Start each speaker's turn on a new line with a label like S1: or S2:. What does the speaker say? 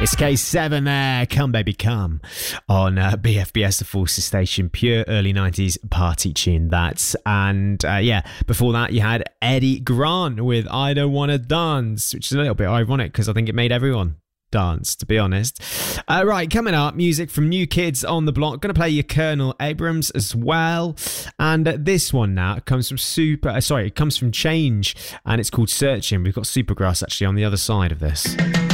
S1: It's K7 there, Come Baby Come, on BFBS, the Forces Station, pure early 90s party tune that. And before that you had Eddie Grant with I Don't Wanna Dance, which is a little bit ironic because I think it made everyone dance, to be honest. Right, coming up, music from New Kids on the Block. Gonna play your Colonel Abrams as well. And this one now comes from it comes from Change, and it's called Searching. We've got Supergrass actually on the other side of this.